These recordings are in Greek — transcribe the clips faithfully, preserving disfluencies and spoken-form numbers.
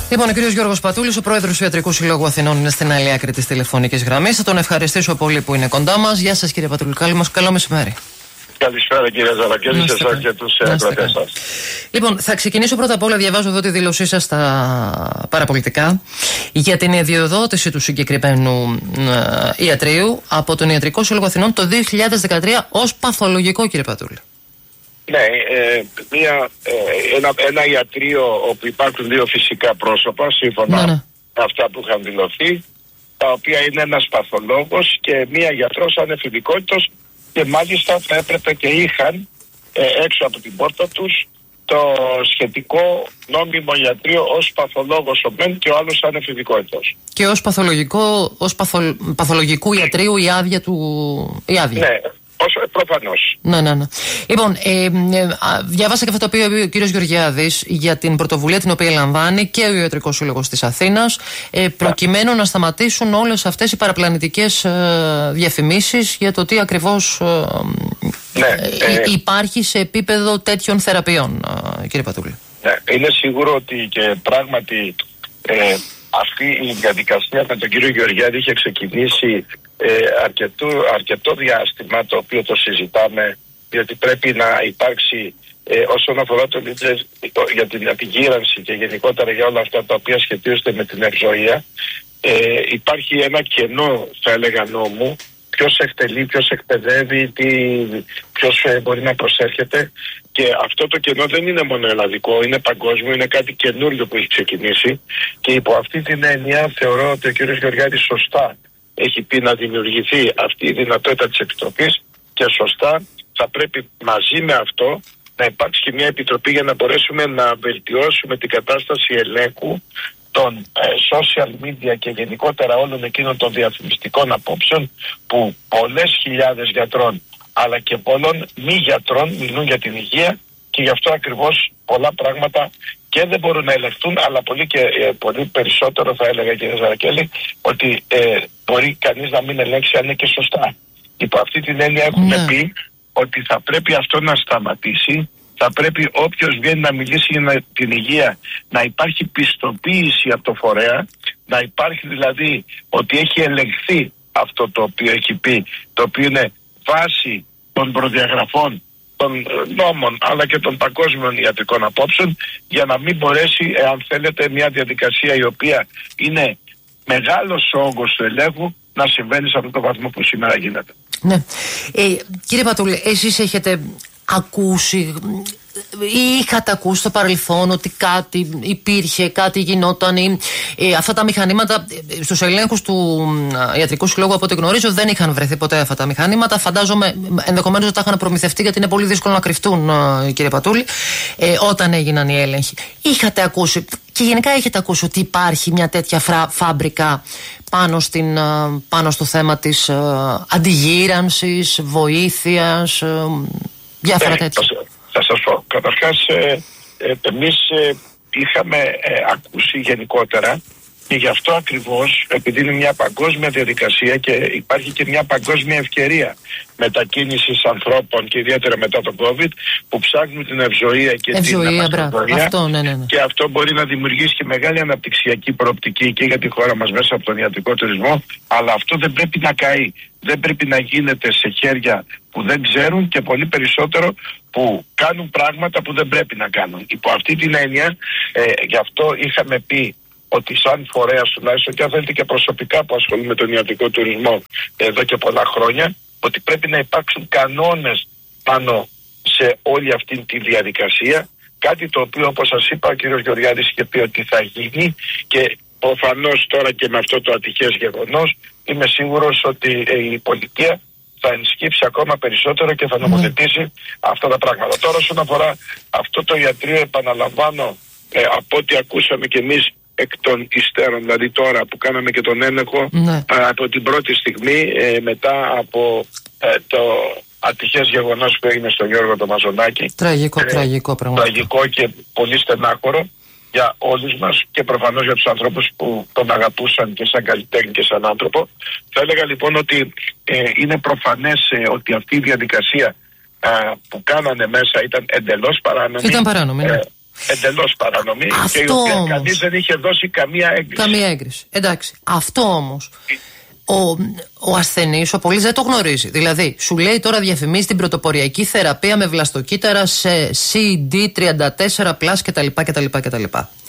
Λοιπόν, ο κύριος Γιώργος Πατούλης, ο πρόεδρος του Ιατρικού Συλλόγου Αθηνών, είναι στην άλλη άκρη της τηλεφωνικής γραμμής. Θα τον ευχαριστήσω πολύ που είναι κοντά μας. Γεια σας, κύριε Πατούλη. Καλό μεσημέρι. Καλησπέρα, κύριε Ζαρακέλη, σε εσάς και τους ακροατές σας. Λοιπόν, θα ξεκινήσω πρώτα απ' όλα. Διαβάζω εδώ τη δήλωσή σας στα παραπολιτικά για την ιδιοδότηση του συγκεκριμένου ε, ιατρείου από τον Ιατρικό Σύλλογο Αθηνών το δύο χιλιάδες δεκατρία ως παθολογικό, κύριε Πατούλη. Ναι, ε, μια, ε, ένα, ένα ιατρείο όπου υπάρχουν δύο φυσικά πρόσωπα, σύμφωνα ναι, ναι. με αυτά που είχαν δηλωθεί, τα οποία είναι ένας παθολόγος και μία γιατρός ανεφηβικότητος, και μάλιστα θα έπρεπε και είχαν ε, έξω από την πόρτα τους το σχετικό νόμιμο ιατρείο ως παθολόγος ο μεν και ο άλλος ανεφηβικότητος. Και ως παθολογικό, ως παθο, παθολογικού ιατρείου η άδεια του... Η άδεια. Ναι. Προφανώς. Ναι, ναι, ναι. Λοιπόν, ε, ε, διάβασα και αυτό το οποίο είπε ο κύριος Γεωργιάδης για την πρωτοβουλία την οποία λαμβάνει και ο Ιατρικός Σύλλογος της Αθήνας, ε, προκειμένου να σταματήσουν όλες αυτές οι παραπλανητικές ε, διαφημίσεις για το τι ακριβώς ε, ναι, ε, ε, υπάρχει σε επίπεδο τέτοιων θεραπείων, ε, κύριε Πατούλη. Ναι, είναι σίγουρο ότι και πράγματι ε, αυτή η διαδικασία με τον κύριο Γεωργιάδη είχε ξεκινήσει Ε, αρκετό, αρκετό διάστημα, το οποίο το συζητάμε, διότι πρέπει να υπάρξει ε, όσον αφορά το λίτζες για την απειγύρανση και γενικότερα για όλα αυτά τα οποία σχετίζονται με την ευζοία, ε, υπάρχει ένα κενό, θα έλεγα, νόμου. Ποιος εκτελεί, ποιος εκπαιδεύει, τι, ποιος ε, μπορεί να προσέρχεται, και αυτό το κενό δεν είναι μόνο ελλαδικό, είναι παγκόσμιο, είναι κάτι καινούριο που έχει ξεκινήσει, και υπό αυτή την έννοια θεωρώ ότι ο κ. Γεωργιάδης σωστά έχει πει να δημιουργηθεί αυτή η δυνατότητα της Επιτροπής, και σωστά θα πρέπει μαζί με αυτό να υπάρξει και μια επιτροπή για να μπορέσουμε να βελτιώσουμε την κατάσταση ελέγχου των ε, social media και γενικότερα όλων εκείνων των διαφημιστικών απόψεων, που πολλές χιλιάδες γιατρών αλλά και πολλών μη γιατρών μιλούν για την υγεία, και γι' αυτό ακριβώς πολλά πράγματα και δεν μπορούν να ελεγχθούν, αλλά πολύ και ε, πολύ περισσότερο θα έλεγα, κύριε Ζαρακέλη, ότι ε, μπορεί κανείς να μην ελέγξει αν είναι και σωστά. Υπό αυτή την έννοια έχουμε ναι. πει ότι θα πρέπει αυτό να σταματήσει. Θα πρέπει όποιος βγαίνει να μιλήσει για την υγεία να υπάρχει πιστοποίηση από το φορέα, να υπάρχει δηλαδή ότι έχει ελεγχθεί αυτό το οποίο έχει πει, το οποίο είναι βάση των προδιαγραφών των νόμων αλλά και των παγκόσμιων ιατρικών απόψεων, για να μην μπορέσει, αν θέλετε, μια διαδικασία η οποία είναι μεγάλος ο όγκος του ελέγχου να συμβαίνει σε αυτό το βαθμό που σήμερα γίνεται. Ναι. Ε, κύριε Πατούλη, εσείς έχετε ακούσει ή είχατε ακούσει στο παρελθόν ότι κάτι υπήρχε, κάτι γινόταν, ή, ε, αυτά τα μηχανήματα ε, στους ελέγχους του ε, Ιατρικού Συλλόγου, από ό,τι γνωρίζω, δεν είχαν βρεθεί ποτέ αυτά τα μηχανήματα. Φαντάζομαι ενδεχομένως ότι τα είχαν προμηθευτεί, γιατί είναι πολύ δύσκολο να κρυφτούν, ε, κύριε Πατούλη, ε, όταν έγιναν οι έλεγχοι. Είχατε ακούσει και γενικά έχετε ακούσει ότι υπάρχει μια τέτοια φρα, φάμπρικα πάνω, στην, πάνω στο θέμα της ε, αντιγύρανσης, βοήθειας, ε, διάφορα ναι, τέτοια. Θα σας πω. Καταρχάς, ε, ε, εμείς ε, είχαμε ε, ακούσει γενικότερα, και γι' αυτό ακριβώς, επειδή είναι μια παγκόσμια διαδικασία και υπάρχει και μια παγκόσμια ευκαιρία μετακίνησης ανθρώπων, και ιδιαίτερα μετά τον COVID, που ψάχνουν την ευζοία και ευζοία, την αναστατορία, αυτό, ναι, ναι, ναι. και αυτό μπορεί να δημιουργήσει και μεγάλη αναπτυξιακή προοπτική και για τη χώρα μας μέσα από τον ιατρικό τουρισμό, αλλά αυτό δεν πρέπει να καεί. Δεν πρέπει να γίνεται σε χέρια που δεν ξέρουν, και πολύ περισσότερο που κάνουν πράγματα που δεν πρέπει να κάνουν. Υπό αυτή την έννοια, ε, γι' αυτό είχαμε πει ότι σαν φορέας τουλάχιστον, και αν θέλετε και προσωπικά που ασχολούμαι με τον ιατρικό τουρισμό εδώ και πολλά χρόνια, ότι πρέπει να υπάρξουν κανόνες πάνω σε όλη αυτή τη διαδικασία. Κάτι το οποίο, όπως σας είπα, ο κ. Γεωργιάδης είχε πει ότι θα γίνει, και προφανώς τώρα και με αυτό το ατυχές γεγονός είμαι σίγουρος ότι η πολιτεία θα ενισχύσει ακόμα περισσότερο και θα νομοθετήσει mm. αυτά τα πράγματα. Τώρα, όσον αφορά αυτό το ιατρείο, επαναλαμβάνω, ε, από ό,τι ακούσαμε κι εμείς εκ των υστέρων, δηλαδή τώρα που κάναμε και τον έλεγχο mm. ε, από την πρώτη στιγμή, ε, μετά από ε, το ατυχές γεγονός που έγινε στον Γιώργο το Μαζονάκη. Τραγικό, ε, τραγικό πραγματικά. Τραγικό και πολύ στενάχωρο για όλους μας, και προφανώς για τους ανθρώπους που τον αγαπούσαν και σαν καλλιτέχνη και σαν άνθρωπο. Θα έλεγα λοιπόν ότι ε, είναι προφανές ε, ότι αυτή η διαδικασία ε, που κάνανε μέσα ήταν εντελώς παράνομη. Ήταν παράνομη, ναι. Ε, εντελώς παρανομή Αυτό και η οποία όμως, κανείς δεν είχε δώσει καμία έγκριση. Καμία έγκριση. Εντάξει. Αυτό όμως ο, ο ασθενής, ο πολίτης δεν το γνωρίζει. Δηλαδή, σου λέει τώρα διαφημίζει την πρωτοποριακή θεραπεία με βλαστοκύτταρα σε σι ντι τριάντα τέσσερα πλας κτλ. κτλ, κτλ.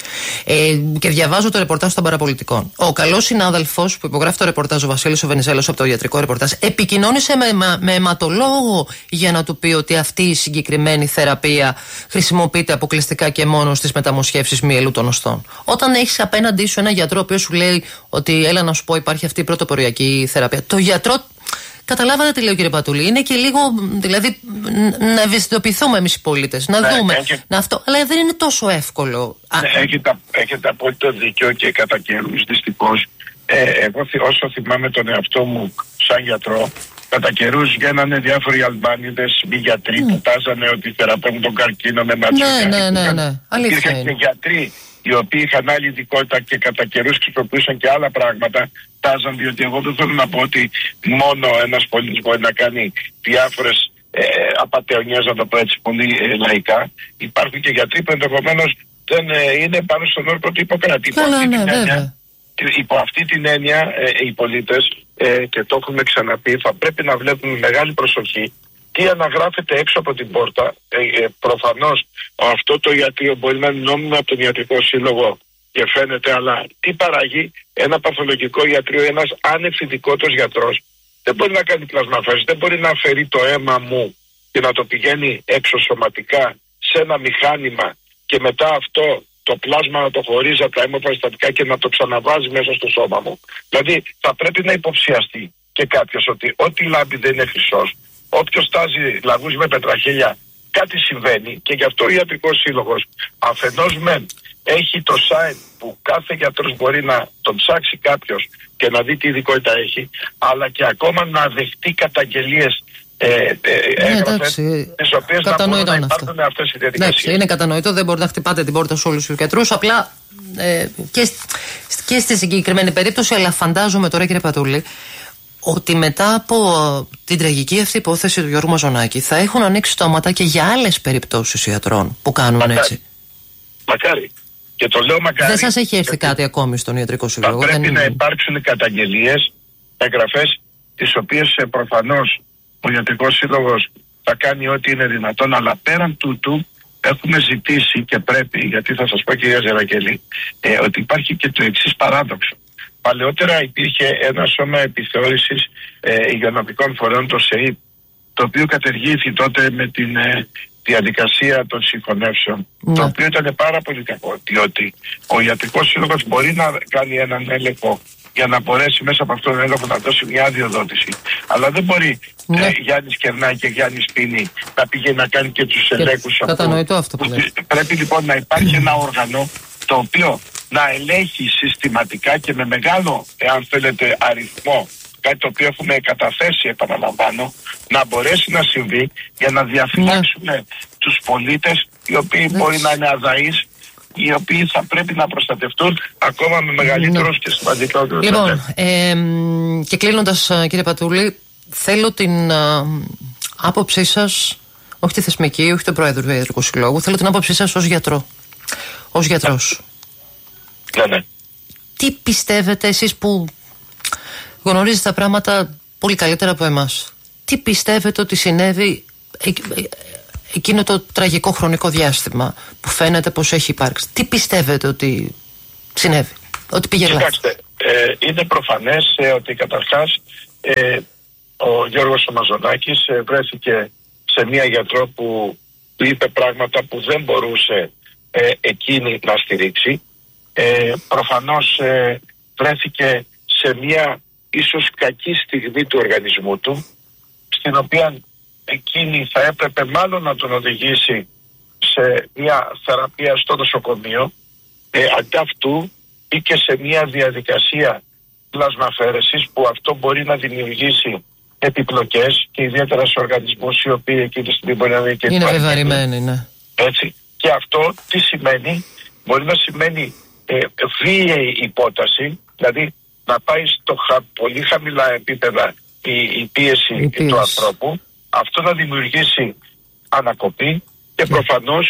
Ε, και διαβάζω το ρεπορτάζ των παραπολιτικών. Ο καλός συνάδελφος που υπογράφει το ρεπορτάζ, ο Βασίλης ο Βενιζέλος από το ιατρικό ρεπορτάζ, επικοινώνησε με, με αιματολόγο για να του πει ότι αυτή η συγκεκριμένη θεραπεία χρησιμοποιείται αποκλειστικά και μόνο στις μεταμοσχεύσεις μυελού των οστών. Όταν έχεις απέναντί σου ένα γιατρό ο οποίος σου λέει ότι έλα να σου πω υπάρχει αυτή η πρωτοποριακή θεραπεία, το γιατρό. Καταλάβατε τι λέω, κύριε Πατούλη. Είναι και λίγο, δηλαδή, να ευαισθητοποιηθούμε εμείς οι πολίτες, να ναι, δούμε. Έχει... Να αυτό, αλλά δεν είναι τόσο εύκολο. Ναι, έχετε, έχετε απόλυτο δίκιο και κατά καιρούς δυστυχώς. Ε, εγώ όσο θυμάμαι τον εαυτό μου σαν γιατρό, κατά καιρούς γίνανε διάφοροι Αλμπάνιδες μη γιατροί mm. που τάζανε ότι θεραπεύουν τον καρκίνο με ματσικά. Ναι, ναι, ναι, ναι. Αλήθεια είναι. Και γιατροί οι οποίοι είχαν άλλη ειδικότητα και κατά καιρούς χρησιμοποιούσαν και άλλα πράγματα, τάζαν, διότι εγώ δεν θέλω να πω ότι μόνο ένας πολίτης μπορεί να κάνει διάφορες ε, απατεωνιές, να το πω έτσι πολύ ε, λαϊκά. Υπάρχουν και γιατροί που ενδεχομένως δεν ε, είναι πάνω στον όρκο του Ιπποκράτη. Καλά, ναι, βέβαια. Υπό αυτή την έννοια ε, οι πολίτες, ε, και το έχουμε ξαναπεί, θα πρέπει να βλέπουν με μεγάλη προσοχή τι αναγράφεται έξω από την πόρτα. Ε, ε, προφανώς αυτό το ιατρείο μπορεί να είναι νόμιμο από τον Ιατρικό Σύλλογο και φαίνεται, αλλά τι παράγει ένα παθολογικό ιατρείο, ένας ανευθυντικότος γιατρός δεν μπορεί να κάνει πλασμαφές, δεν μπορεί να αφαιρεί το αίμα μου και να το πηγαίνει εξωσωματικά σε ένα μηχάνημα και μετά αυτό το πλάσμα να το χωρίζει από τα αιμοπαραστατικά και να το ξαναβάζει μέσα στο σώμα μου. Δηλαδή θα πρέπει να υποψιαστεί και κάποιος ότι ό,τι λάμπει δεν είναι χρυσός. Όποιος τάζει λαγούς με πετραχίλια, κάτι συμβαίνει, και γι' αυτό ο Ιατρικός Σύλλογος αφενός μεν έχει το site που κάθε γιατρός μπορεί να τον ψάξει κάποιος και να δει τι ειδικότητα έχει, αλλά και ακόμα να δεχτεί καταγγελίες ε, ε, έγγραφες, τις οποίες να μπορούν να υπάρχουν αυτές οι διαδικασίες. Είναι κατανοητό, δεν μπορεί να χτυπάτε την πόρτα σε όλους τους γιατρούς, απλά ε, και, και στη συγκεκριμένη περίπτωση, αλλά φαντάζομαι τώρα, κύριε Πατούλη, ότι μετά από την τραγική αυτή υπόθεση του Γιώργου Μαζονάκη θα έχουν ανοίξει στόματα και για άλλες περιπτώσεις ιατρών που κάνουν μακάρι. Έτσι. Μακάρι. Και το λέω μακάρι. Δεν σας έχει έρθει γιατί κάτι ακόμη στον Ιατρικό Σύλλογο? Θα πρέπει δεν... να υπάρξουν καταγγελίες, εγγραφές, τις οποίες προφανώς ο Ιατρικός Σύλλογος θα κάνει ό,τι είναι δυνατόν, αλλά πέραν τούτου έχουμε ζητήσει και πρέπει, γιατί θα σας πω, κυρία Ζερακελή, ε, ότι υπάρχει και το εξής παράδοξο. Παλαιότερα υπήρχε ένα σώμα επιθεώρησης ε, υγειονομικών φορέων, το ΣΕΙΠ, το οποίο κατεργήθη τότε με την ε, διαδικασία των συγχωνεύσεων, ναι. Το οποίο ήταν πάρα πολύ κακό, διότι ο Ιατρικός Σύλλογος μπορεί να κάνει έναν έλεγχο για να μπορέσει μέσα από αυτόν τον έλεγχο να δώσει μια αδειοδότηση. Αλλά δεν μπορεί ναι. ε, Γιάννης Κερνάκη και Γιάννης Πίνη να πηγαίνει να κάνει και τους ελέγχους. Κατανοητό αυτό που λέει. Πρέπει λοιπόν να υπάρχει ένα όργανο το οποίο να ελέγχει συστηματικά και με μεγάλο, εάν θέλετε, αριθμό, κάτι το οποίο έχουμε καταθέσει, επαναλαμβάνω, να μπορέσει να συμβεί για να διαφυλάξουμε ναι. τους πολίτες οι οποίοι ναι. μπορεί να είναι αδαείς, οι οποίοι θα πρέπει να προστατευτούν ακόμα με μεγαλύτερους ναι. και σημαντικότερους. Λοιπόν, ε, και κλείνοντας, κύριε Πατούλη, θέλω την α, άποψή σας, όχι τη θεσμική, όχι του Πρόεδρου του Ιατρικού Συλλόγου, θέλω την άποψή σας ως γιατρό, ως γιατρός. Ναι, ναι. Τι πιστεύετε εσείς που γνωρίζετε τα πράγματα πολύ καλύτερα από εμάς? Τι πιστεύετε ότι συνέβη ε, ε, εκείνο το τραγικό χρονικό διάστημα που φαίνεται πως έχει υπάρξει? Τι πιστεύετε ότι συνέβη, ότι πήγε λάθος? Κοιτάξτε, ε, είναι προφανές ε, ότι καταρχάς ε, ο Γιώργος ο Μαζονάκης ε, βρέθηκε σε μία γιατρό που του είπε πράγματα που δεν μπορούσε ε, εκείνη να στηρίξει. Ε, προφανώς ε, βρέθηκε σε μια ίσως κακή στιγμή του οργανισμού του, στην οποία εκείνη θα έπρεπε μάλλον να τον οδηγήσει σε μια θεραπεία στο νοσοκομείο. Ε, αντί αυτού μπήκε σε μια διαδικασία πλασμαφέρεσης που αυτό μπορεί να δημιουργήσει επιπλοκές και ιδιαίτερα σε οργανισμούς οι οποίοι εκείνη τη στιγμή μπορεί να είναι και είναι βεβαρημένοι, ναι. Έτσι. Και αυτό τι σημαίνει? Μπορεί να σημαίνει ε, βίαιη υπόταση, δηλαδή να πάει στο χα, πολύ χαμηλά επίπεδα η, η, πίεση η πίεση του ανθρώπου, αυτό να δημιουργήσει ανακοπή και προφανώς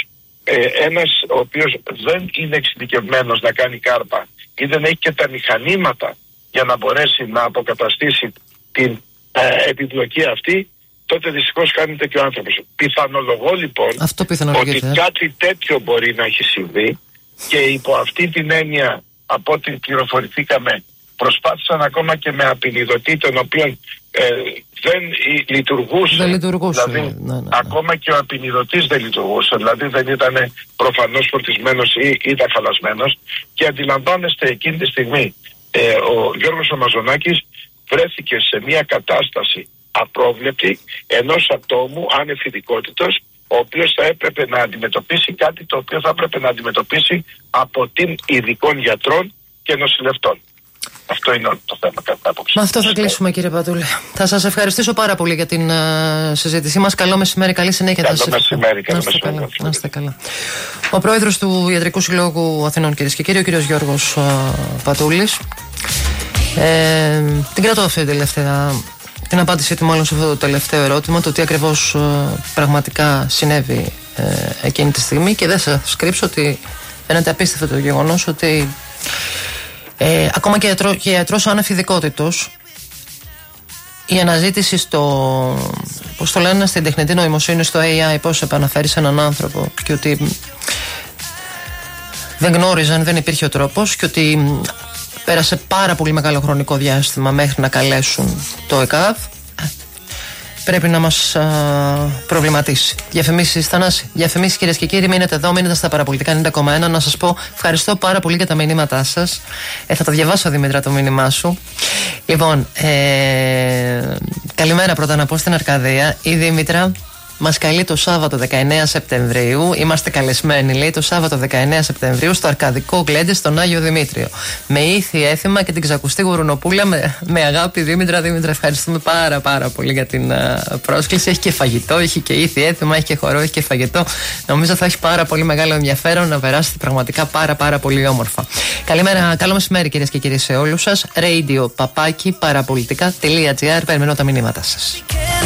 ε, ένας ο οποίος δεν είναι εξειδικευμένος να κάνει κάρπα ή δεν έχει και τα μηχανήματα για να μπορέσει να αποκαταστήσει την ε, επιπλοκή αυτή, τότε δυστυχώς χάνεται και ο άνθρωπος. Πιθανολογώ λοιπόν ότι κάτι τέτοιο μπορεί να έχει συμβεί και υπό αυτή την έννοια, από ό,τι πληροφορηθήκαμε, προσπάθησαν ακόμα και με απειλιδωτή, τον οποίον ε, δεν λειτουργούσε. Δεν λειτουργούσε. Δηλαδή, ναι, ναι, ναι. ακόμα και ο απειλιδωτής δεν λειτουργούσε. Δηλαδή δεν ήταν προφανώς φορτισμένος ή ήταν χαλασμένος. Και αντιλαμβάνεστε, εκείνη τη στιγμή ε, ο Γιώργος Μαζονάκης βρέθηκε σε μια κατάσταση απρόβλεπτη ενός ατόμου ανεφιδικότητος, ο οποίος θα έπρεπε να αντιμετωπίσει κάτι το οποίο θα έπρεπε να αντιμετωπίσει από την ειδικών γιατρών και νοσηλευτών. Αυτό είναι όλο το θέμα κατά άποψη. Με αυτό θα κλείσουμε, κύριε Πατούλη. Θα σας ευχαριστήσω πάρα πολύ για την uh, συζήτησή μας. Καλό μεσημέρι, καλή συνέχεια. Καλό μεσημέρι, καλό μεσημέρι. Να είστε καλά. Ο πρόεδρος του Ιατρικού Συλλόγου Αθηνών, κυρίες και κύριοι, ο κύριος Γιώργος uh, Πατούλης. Ε, την κρατώ αυτή την τελευταία, την απάντησή του μάλλον σε αυτό το τελευταίο ερώτημα, το τι ακριβώς uh, πραγματικά συνέβη uh, εκείνη τη στιγμή, και δεν σας κρύψω ότι φαίνεται απίστευτο το γεγονός ότι Ε, ακόμα και, ιατρό, και ιατρός ανεφιδικότητος, η αναζήτηση στο, πώς το λένε, στην τεχνητή νοημοσύνη, στο έι άι, πώς επαναφέρει σε έναν άνθρωπο, και ότι δεν γνώριζαν, δεν υπήρχε ο τρόπος, και ότι πέρασε πάρα πολύ μεγάλο χρονικό διάστημα μέχρι να καλέσουν το ΕΚΑΒ, πρέπει να μας α, προβληματίσει. Διαφημίσεις, Θανάση. Διαφημίσεις, κυρίες και κύριοι, μείνετε εδώ, μείνετε στα Παραπολιτικά ενενήντα κόμμα ένα. Να σας πω ευχαριστώ πάρα πολύ για τα μηνύματά σας. Ε, θα το διαβάσω, Δημήτρα, το μήνυμά σου. Λοιπόν, ε, καλημέρα πρώτα να πω στην Αρκαδία. Η Δήμητρα μας καλεί το Σάββατο δεκαεννέα Σεπτεμβρίου. Είμαστε καλεσμένοι, λέει, το Σάββατο δεκαεννέα Σεπτεμβρίου στο Αρκαδικό Γκλέντι στον Άγιο Δημήτριο. Με ήθη έθιμα και την ξακουστή γουρνοπούλα. Με, με αγάπη, Δήμητρα. Δήμητρα, ευχαριστούμε πάρα πάρα πολύ για την uh, πρόσκληση. Έχει και φαγητό, έχει και ήθη έθιμα, έχει και χορό, έχει και φαγητό. Νομίζω θα έχει πάρα πολύ μεγάλο ενδιαφέρον να περάσετε πραγματικά πάρα πάρα πολύ όμορφα. Καλημέρα, καλό μεσημέρι, κυρίες και κύριοι, σε όλους σας. Radio παπάκι παραπολιτικά.gr. Περιμένω τα μηνύματά σας.